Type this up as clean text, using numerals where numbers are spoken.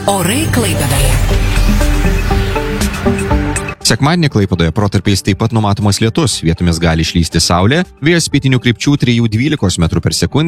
Orai Klaipėdoje. Sekmadienį Klaipėdoje protarpiais taip pat numatomas lietus, vietomis gali išlysti saulė, vėjas pietinių krypčių 3–12 m/s,